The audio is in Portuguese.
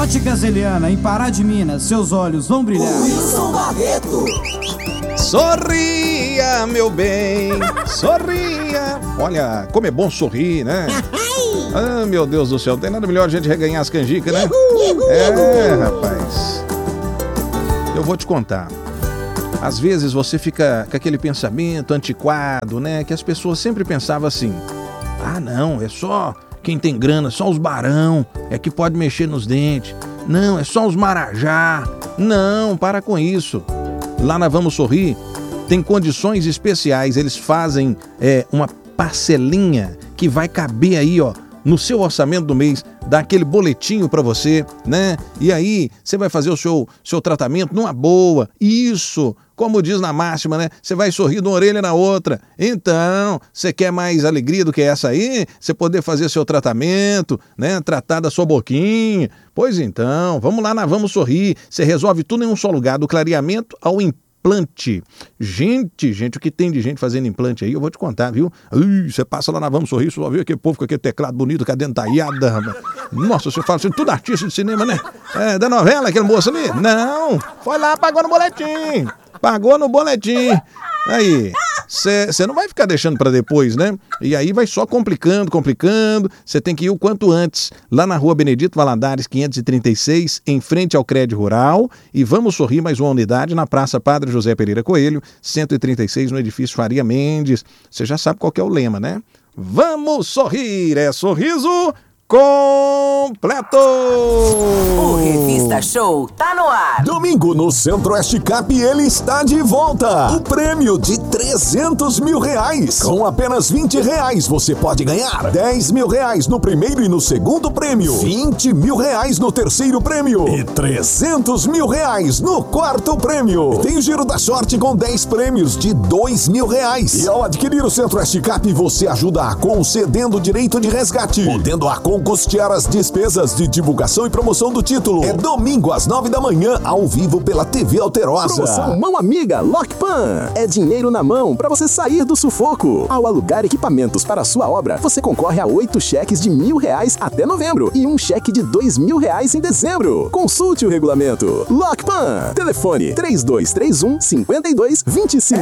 Óticas Eliana, em Pará de Minas, seus olhos vão brilhar. Wilson Barreto. Sorria, meu bem, sorria. Olha, como é bom sorrir, né? Ah, meu Deus do céu, não tem nada melhor a gente reganhar as canjicas, né? Rapaz. Eu vou te contar. Às vezes você fica com aquele pensamento antiquado, né? Que as pessoas sempre pensavam assim: ah, não, é só quem tem grana, só os barão é que pode mexer nos dentes. Não, é só os marajá. Não, para com isso. Lá na Vamos Sorrir tem condições especiais. Eles fazem uma parcelinha que vai caber aí, ó, no seu orçamento do mês, dá aquele boletinho pra você, né? E aí, você vai fazer o seu tratamento numa boa. Isso, como diz na máxima, né? Você vai sorrir de uma orelha na outra. Então, você quer mais alegria do que essa aí? Você poder fazer seu tratamento, né? Tratar da sua boquinha. Pois então, vamos lá na Vamos Sorrir. Você resolve tudo em um só lugar, do clareamento ao implante. Gente, o que tem de gente fazendo implante aí, eu vou te contar, viu? Você passa lá na Vamos Sorrir, você só vê aquele povo com aquele teclado bonito, com a dentalhada. Nossa, você fala assim, tudo artista de cinema, né? Da novela, aquele moço ali? Não, foi lá, pagou no boletim. Pagou no boletim. Aí, você não vai ficar deixando para depois, né? E aí vai só complicando. Você tem que ir o quanto antes, lá na Rua Benedito Valadares, 536, em frente ao Crédito Rural. E Vamos Sorrir, mais uma unidade, na Praça Padre José Pereira Coelho, 136, no edifício Faria Mendes. Você já sabe qual que é o lema, né? Vamos sorrir, é sorriso completo! O Revista Show tá no ar. Domingo no Centro-Oeste Cap, ele está de volta. O prêmio de R$300 mil. Com apenas R$20 você pode ganhar R$10 mil no primeiro e no segundo prêmio, R$20 mil no terceiro prêmio e R$300 mil no quarto prêmio. Tem o Giro da Sorte com 10 prêmios de R$2 mil. E ao adquirir o Centro-Oeste Cap, você ajuda a concedendo o direito de resgate, podendo a custear as despesas de divulgação e promoção do título. É domingo às 9 da manhã, ao vivo pela TV Alterosa. Promoção Mão Amiga Lockpan. É dinheiro na mão para você sair do sufoco. Ao alugar equipamentos para a sua obra, você concorre a 8 cheques de R$1.000 até novembro e um cheque de R$2 mil em dezembro. Consulte o regulamento. Lockpan. Telefone 3231-5225.